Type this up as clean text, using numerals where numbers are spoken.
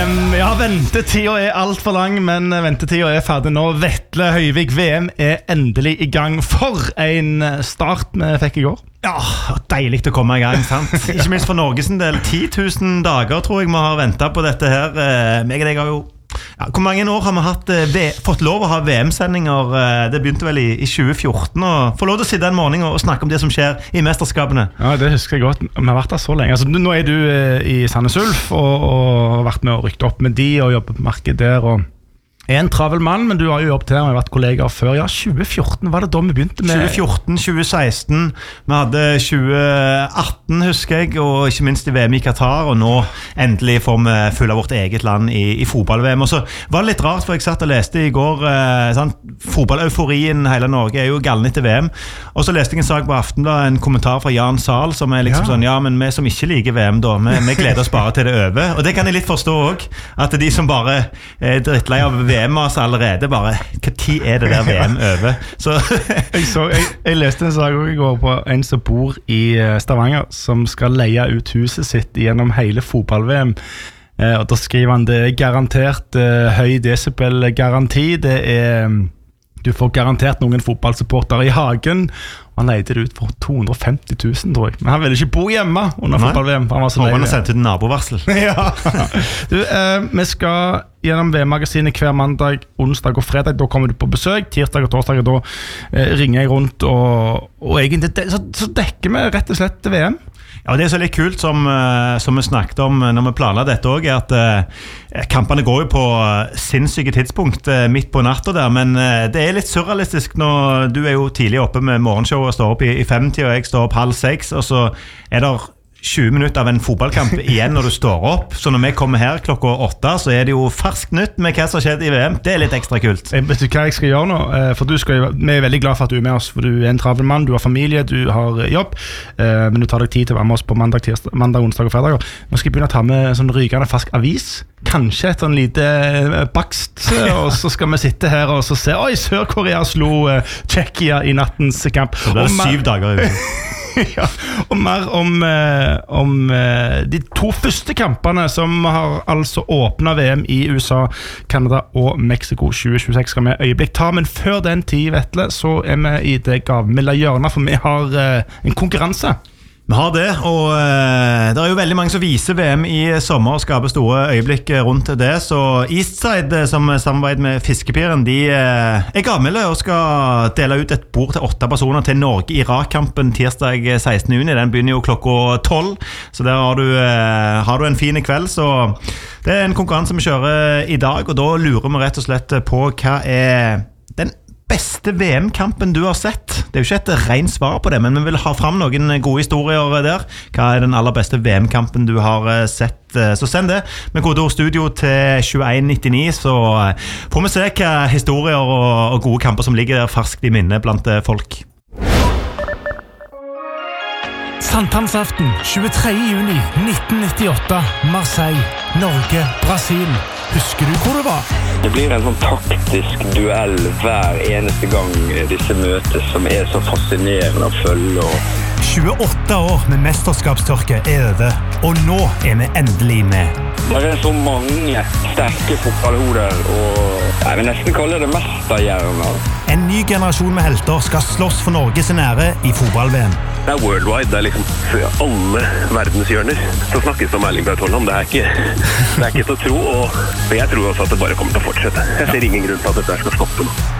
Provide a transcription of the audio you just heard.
Ja, ventetiden alt for lang, men ventetiden ferdig nå. Vetle Høyvik, VM endelig i gang. For en start vi fikk i går. Ja, deilig å komme i gang, sant? Ikke minst for Norges en del. 10 000 dager tror jeg vi har ventet på dette her. Meg og deg har jo... Ja, hvor mange år har vi fått lov å ha VM-sendinger? Det begynte vel i 2014 og få lov til å sitte en morgen og snakke om det som skjer i mesterskapene. Ja, det husker jeg godt. Vi har vært der så lenge. Altså, nå du i Sandnes Ulf og har vært med å rykte opp med de og jobbe på markedet der og en travel mann, men du har jo jobbet her og vært kollegaer før. Ja, 2014 var det da vi begynte med... 2014, 2016, vi hadde 2018 husker jeg, og ikke minst i VM i Qatar, og nå endelig får vi følge vårt eget land i fotball-VM. Og så var det litt rart, for jeg satt og leste i går, fotball-euforien hele Norge jo galen etter VM, og så leste jeg en sak på Aftenbladet, en kommentar fra Jan Sahl, som liksom sånn, ja, men vi som ikke liker VM da, vi gleder oss bare til det over, og det kan jeg litt forstå også, at de som bare drittlei av VM allerede bare, hva tid det der VM over? Så jeg leste en sak i går på en som bor i Stavanger som skal leie ut huset sitt gjennom hele fotball-VM, og da skriver han det garantert høy decibel-garanti, du får garantert noen fotballsupportere i hagen, og han leide det ut for 250 000 tror jeg, men han ville ikke bo hjemme under fotball-VM. Han var så lei. Han har sendt ut en nabovarsel. Ja. Vi skal gjennom VM-magasinet hver mandag, onsdag og fredag, da kommer du på besøk, tirsdag og torsdag, og da ringer jeg rundt, og egentlig så dekker vi rett og slett VM. Ja, det så litt kult som vi snakket om når vi planla dette også, at kampene går jo på sinnssyke tidspunkt midt på natta der, men det litt surrealistisk når du jo tidlig oppe med morgenshow og står opp i 5-tida, og jeg står opp 5:30, og så det 20 minutter av en fotballkamp igjen når du står opp, så når vi kommer her klokka 8, så det jo ferskt nytt med hva som har skjedd i VM. Det litt ekstra kult. Vet du hva jeg skal gjøre nå? For vi veldig glad for at du med oss, for du en travel mann, du har familie, du har jobb, men du tar deg tid til å være med oss på mandag, onsdag og fredag. Nå skal jeg begynne å ta med sånn rykende fersk avis, kanskje et sånn lite bakst, og så skal vi sitte her og så se, oi, Sør-Korea slo Tsjekkia i nattens kamp. Så det 7 dager i ja, og mer om de 2 første kampene som har altså åpnet VM i USA, Canada og Mexico 2026 skal vi øyeblikk ta, men før den tid, Vetle, så vi i det gavmilde hjørnet, for vi har en konkurranse. Vi har det, og det jo veldig mange som viser VM i sommer og skaper store øyeblikk rundt det, så Eastside, som samarbeider med Fiskepiren, de gavmilde og skal dele ut et bord til 8 personer til Norge-Irak-kampen tirsdag 16. juni. Den begynner jo klokka 12, så der har du en fin kveld, så det en konkurranse vi kjører i dag, og da lurer vi rett og slett på hva den beste VM-kampen du har sett. Det jo ikke et rent svar på det, men vi vil ha fram noen gode historier der. Hva den aller beste VM-kampen du har sett? Så send det med kodeord studio til 2199, så får vi se hva historier og gode kamper som ligger der ferskt i minne blant folk. Sankthansaften 23. juni 1998, Marseille, Norge, Brasil. Husker du hvor du var? Det blir en sånn taktisk duell hver eneste gang disse møtes, som så fascinerende å følge. 28 år med mesterskapstørke over, og nå vi endelig med. Det så mange sterke fotballhoder, og jeg vil nesten kalle det mesterhjerner. En ny generasjon med helter skal slåss for Norges ære i fotball-VM. Det worldwide, det liksom for alle verdenshjørner. Så snakkes det om Erling Braut Haaland, det ikke til å tro, og jeg tror også at det bare kommer til å fortsette. Jeg ser ingen grunn til at dette skal stoppe nå.